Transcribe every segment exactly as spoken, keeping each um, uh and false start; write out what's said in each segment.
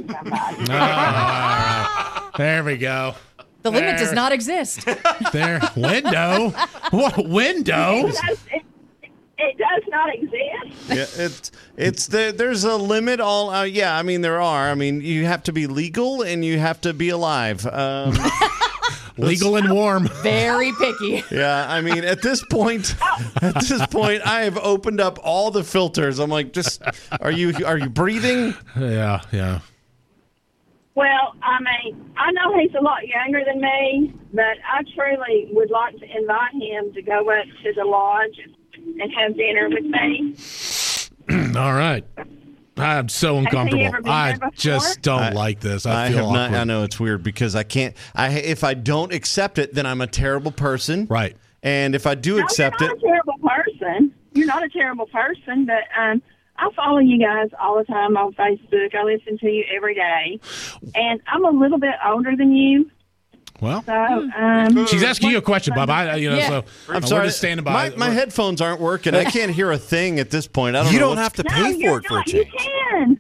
somebody. Oh, all right. There we go. The there. limit does not exist. There. Window? What window? It does, it, it does not exist. Yeah, it's it's the, there's a limit. All uh, yeah, I mean there are. I mean you have to be legal and you have to be alive. Um, Legal and warm. Very picky. Yeah, I mean at this point, at this point, I have opened up all the filters. I'm like, just are you are you breathing? Yeah, yeah. Well, I mean, I know he's a lot younger than me, but I truly would like to invite him to go up to the lodge and have dinner with me. All right. I'm so uncomfortable. ever been I there before? just don't I- like this. I, I feel have not. awkward. I know it's weird because I can't. I if I don't accept it, then I'm a terrible person. Right. And if I do No, accept you're it, not a terrible person. You're not a terrible person, but um, I follow you guys all the time on Facebook. I listen to you every day, and I'm a little bit older than you. Well, So um, she's asking you a question, Bob. I, you know, Yeah. so I'm we're sorry. just standing by. My, my We're- headphones aren't working. I can't hear a thing at this point. I don't You know don't what's- have to no, pay you're for it for a not. You change. can.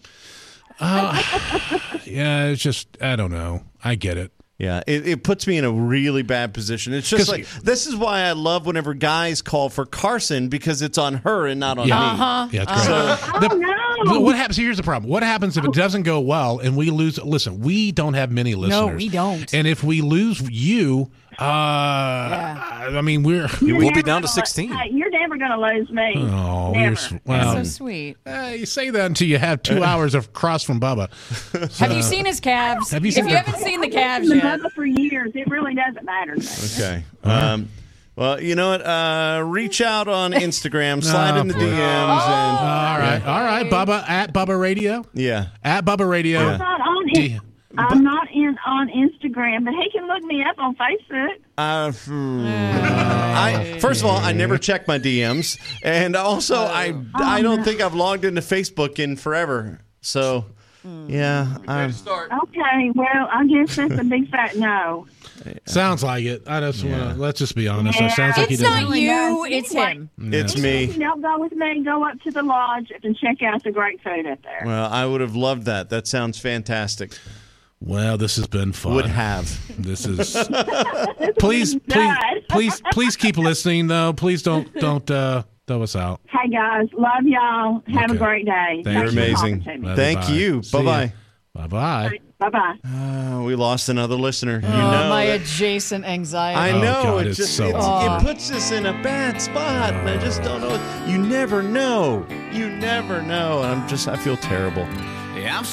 Yeah, it's just I don't know. I get it. Yeah, it, it puts me in a really bad position. It's just 'Cause like this is why I love whenever guys call for Carson because it's on her and not on Yeah. me. Uh-huh. Yeah, it's great. Oh, The- no. What happens? Here's the problem. What happens if it doesn't go well and we lose? Listen, we don't have many listeners. we don't. And if we lose you, uh, I mean, we're You're We'll be never down to gonna- sixteen. Hey, you're never going to lose me. oh, Never. you're s- well. So sweet. Uh, you say that until you have two hours of cross from Bubba. Have you seen his calves? Have you seen if you the- haven't seen the I've calves been yet, Bubba for years. It really doesn't matter to me. Okay. Um, well, you know what? Uh, reach out on Instagram, slide Oh, in the boy. D Ms, and All right, all right, Bubba at Bubba Radio, yeah. at Bubba Radio. I'm not on Do it. you- I'm not in on Instagram, but he can look me up on Facebook. Uh, hmm. I first of all, I never check my D Ms, and also I I don't think I've logged into Facebook in forever. So, yeah, I'm, Okay, well, I guess that's a big fat no. Sounds like it. I just wanna, let's just be honest. It Yeah. sounds like he it's doesn't. not you, it's him. it's me. If you don't go with me, go up to the lodge and check out the great food up there. Well, I would have loved that. That sounds fantastic. Well, this has been fun. Would have. This is. please, please, please, please keep listening. Though, please don't don't uh, throw us out. Hey, guys, love y'all. Have Okay. a great day. Thank You're you. for amazing. talking to me. Bye-bye. Thank you. See Bye bye. Bye bye. Bye-bye. Uh, we lost another listener. You Oh, know. my that- adjacent anxiety. I Oh, know. God, it it's just so it's, awful. it puts us in a bad spot, and I just don't know. You never know. You never know. And I'm just I feel terrible. Yeah, I'm